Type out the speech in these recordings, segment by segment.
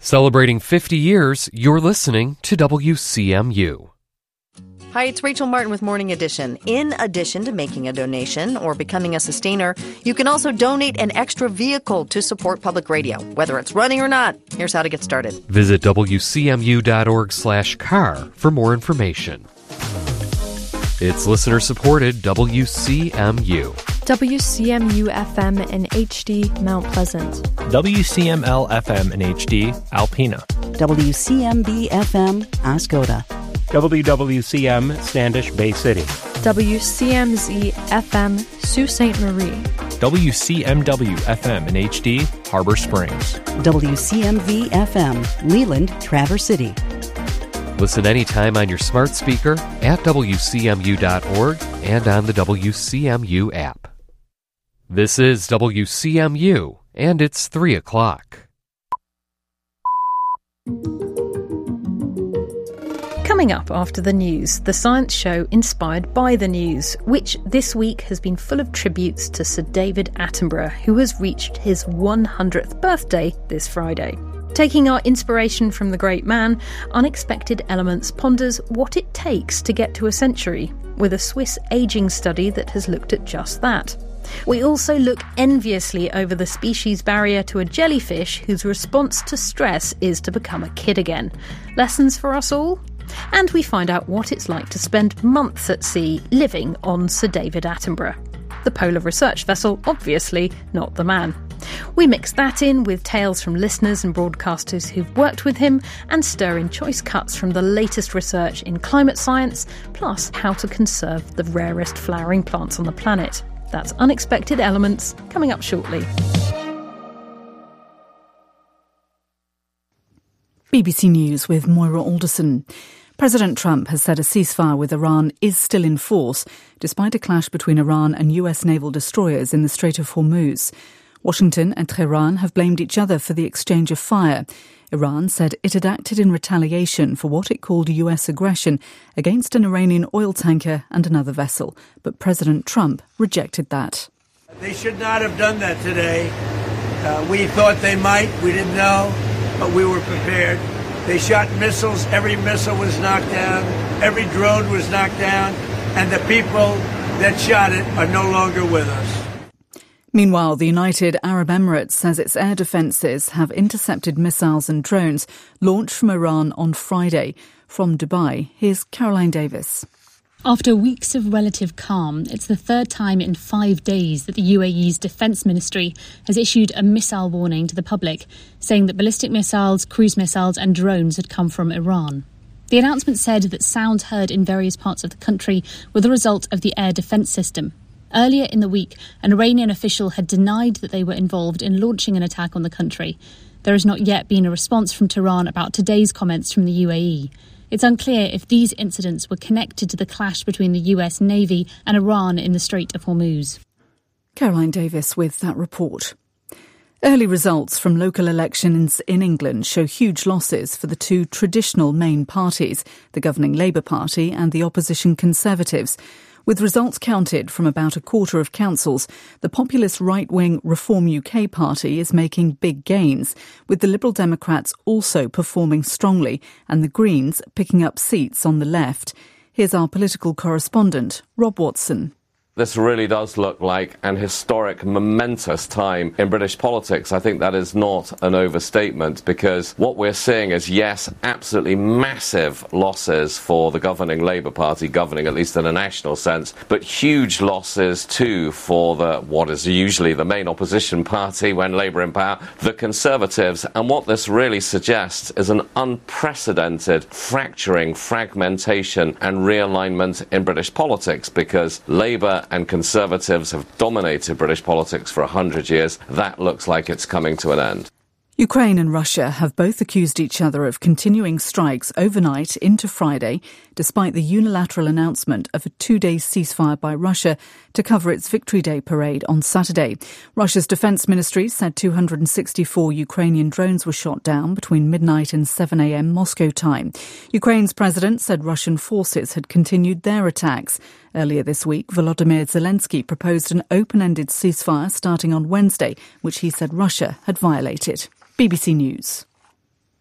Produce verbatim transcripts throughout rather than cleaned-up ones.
Celebrating fifty years, you're listening to W C M U. Hi, it's Rachel Martin with Morning Edition. In addition to making a donation or becoming a sustainer, you can also donate an extra vehicle to support public radio, whether it's running or not. Here's how to get started. Visit W C M U dot org slash car for more information. It's listener-supported W C M U. W C M U F M in H D, Mount Pleasant. W C M L F M in H D, Alpena. W C M B F M, Ascota. W W C M, Standish Bay City. W C M Z F M, Sault Ste. Marie. W C M W F M in H D, Harbor Springs. W C M V F M, Leland, Traverse City. Listen anytime on your smart speaker, at W C M U dot org, and on the W C M U app. This is W C M U, and it's three o'clock. Coming up after the news, the science show inspired by the news, which this week has been full of tributes to Sir David Attenborough, who has reached his one hundredth birthday this Friday. Taking our inspiration from the great man, Unexpected Elements ponders what it takes to get to a century, with a Swiss ageing study that has looked at just that. We also look enviously over the species barrier to a jellyfish whose response to stress is to become a kid again. Lessons for us all? And we find out what it's like to spend months at sea living on Sir David Attenborough. The polar research vessel, obviously, not the man. We mix that in with tales from listeners and broadcasters who've worked with him and stir in choice cuts from the latest research in climate science, plus how to conserve the rarest flowering plants on the planet. That's Unexpected Elements, coming up shortly. B B C News with Moira Alderson. President Trump has said a ceasefire with Iran is still in force, despite a clash between Iran and U S naval destroyers in the Strait of Hormuz. Washington and Tehran have blamed each other for the exchange of fire. Iran said it had acted in retaliation for what it called U S aggression against an Iranian oil tanker and another vessel, but President Trump rejected that. They should not have done that today. Uh, we thought they might. We didn't know, but we were prepared. They shot missiles. Every missile was knocked down. Every drone was knocked down. And the people that shot it are no longer with us. Meanwhile, the United Arab Emirates says its air defences have intercepted missiles and drones launched from Iran on Friday. From Dubai, here's Caroline Davis. After weeks of relative calm, it's the third time in five days that the U A E's Defence Ministry has issued a missile warning to the public, saying that ballistic missiles, cruise missiles and drones had come from Iran. The announcement said that sounds heard in various parts of the country were the result of the air defence system. Earlier in the week, an Iranian official had denied that they were involved in launching an attack on the country. There has not yet been a response from Tehran about today's comments from the U A E. It's unclear if these incidents were connected to the clash between the U S Navy and Iran in the Strait of Hormuz. Caroline Davis with that report. Early results from local elections in England show huge losses for the two traditional main parties, the governing Labour Party and the opposition Conservatives. With results counted from about a quarter of councils, the populist right-wing Reform U K party is making big gains, with the Liberal Democrats also performing strongly and the Greens picking up seats on the left. Here's our political correspondent, Rob Watson. This really does look like an historic, momentous time in British politics. I think that is not an overstatement, because what we're seeing is, yes, absolutely massive losses for the governing Labour Party, governing at least in a national sense, but huge losses too for the what is usually the main opposition party when Labour in power, the Conservatives. And what this really suggests is an unprecedented fracturing, fragmentation and realignment in British politics, because Labour and Conservatives have dominated British politics for a hundred years. That looks like it's coming to an end. Ukraine and Russia have both accused each other of continuing strikes overnight into Friday, despite the unilateral announcement of a two-day ceasefire by Russia to cover its Victory Day parade on Saturday. Russia's defence ministry said two hundred sixty-four Ukrainian drones were shot down between midnight and seven a.m. Moscow time. Ukraine's president said Russian forces had continued their attacks. Earlier this week, Volodymyr Zelensky proposed an open-ended ceasefire starting on Wednesday, which he said Russia had violated. B B C News.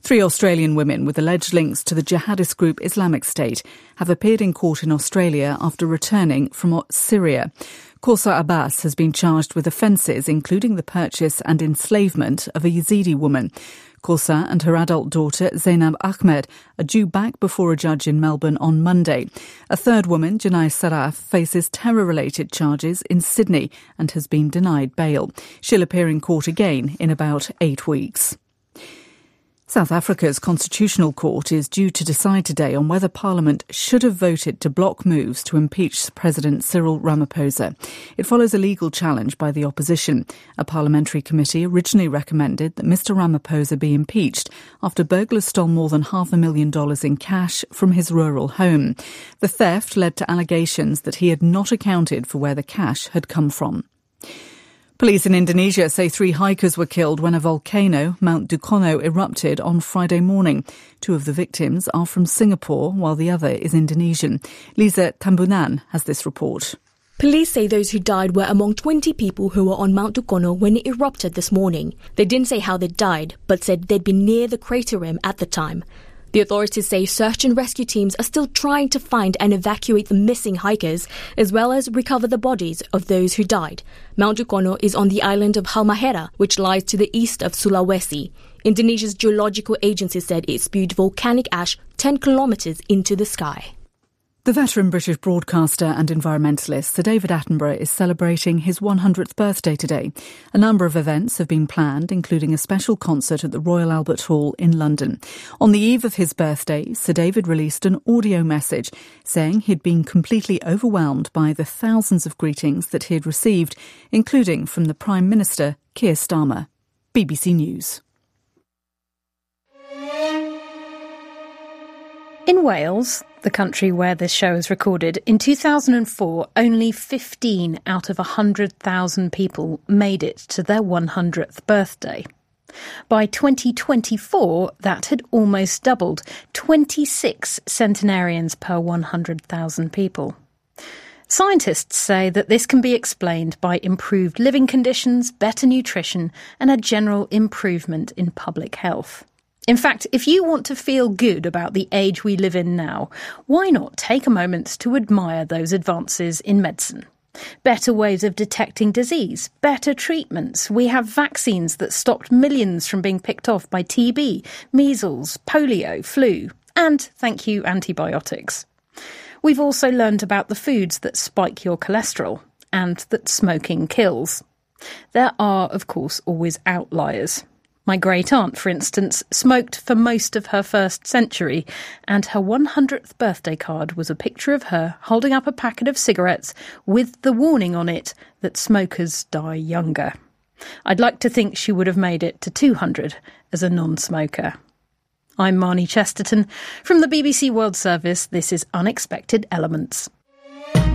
Three Australian women with alleged links to the jihadist group Islamic State have appeared in court in Australia after returning from Syria. Kausa Abbas has been charged with offences including the purchase and enslavement of a Yazidi woman. Kausa and her adult daughter Zainab Ahmed are due back before a judge in Melbourne on Monday. A third woman, Janai Saraf, faces terror-related charges in Sydney and has been denied bail. She'll appear in court again in about eight weeks. South Africa's Constitutional Court is due to decide today on whether Parliament should have voted to block moves to impeach President Cyril Ramaphosa. It follows a legal challenge by the opposition. A parliamentary committee originally recommended that Mr Ramaphosa be impeached after burglars stole more than half a million dollars in cash from his rural home. The theft led to allegations that he had not accounted for where the cash had come from. Police in Indonesia say three hikers were killed when a volcano, Mount Dukono, erupted on Friday morning. Two of the victims are from Singapore, while the other is Indonesian. Lisa Tambunan has this report. Police say those who died were among twenty people who were on Mount Dukono when it erupted this morning. They didn't say how they died, but said they'd been near the crater rim at the time. The authorities say search and rescue teams are still trying to find and evacuate the missing hikers, as well as recover the bodies of those who died. Mount Dukono is on the island of Halmahera, which lies to the east of Sulawesi. Indonesia's geological agency said it spewed volcanic ash ten kilometres into the sky. The veteran British broadcaster and environmentalist Sir David Attenborough is celebrating his one hundredth birthday today. A number of events have been planned, including a special concert at the Royal Albert Hall in London. On the eve of his birthday, Sir David released an audio message saying he'd been completely overwhelmed by the thousands of greetings that he had received, including from the Prime Minister, Keir Starmer. B B C News. In Wales, the country where this show is recorded, in two thousand four, only fifteen out of one hundred thousand people made it to their one hundredth birthday. By twenty twenty-four, that had almost doubled, twenty-six centenarians per one hundred thousand people. Scientists say that this can be explained by improved living conditions, better nutrition, and a general improvement in public health. In fact, if you want to feel good about the age we live in now, why not take a moment to admire those advances in medicine? Better ways of detecting disease, better treatments. We have vaccines that stopped millions from being picked off by T B, measles, polio, flu, and, thank you, antibiotics. We've also learned about the foods that spike your cholesterol and that smoking kills. There are, of course, always outliers. My great-aunt, for instance, smoked for most of her first century, and her one hundredth birthday card was a picture of her holding up a packet of cigarettes with the warning on it that smokers die younger. I'd like to think she would have made it to two hundred as a non-smoker. I'm Marnie Chesterton. From the B B C World Service, this is Unexpected Elements.